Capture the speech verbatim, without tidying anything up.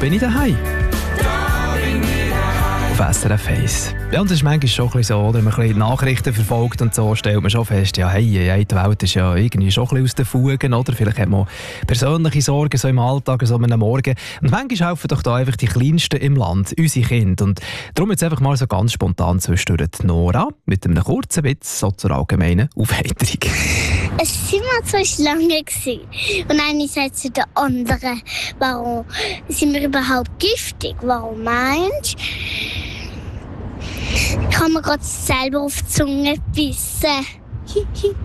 bin ich daheim. Auf S R F eins. Ja, und das ist manchmal schon ein bisschen so, oder? Wenn man ein bisschen Nachrichten verfolgt und so, stellt man schon fest, ja, hey, hey, die Welt ist ja irgendwie schon ein bisschen aus den Fugen, oder? Vielleicht hat man persönliche Sorgen so im Alltag, so am Morgen. Und manchmal helfen doch da einfach die Kleinsten im Land, unsere Kinder. Und darum jetzt einfach mal so ganz spontan zwischendurch Nora mit einem kurzen Witz so zur allgemeinen Aufheiterung. Es waren immer zwei Schlangen. Und eine sagt zu der anderen, warum sind wir überhaupt giftig? Warum meinst du? Ich habe mir gerade selber auf die Zunge gebissen.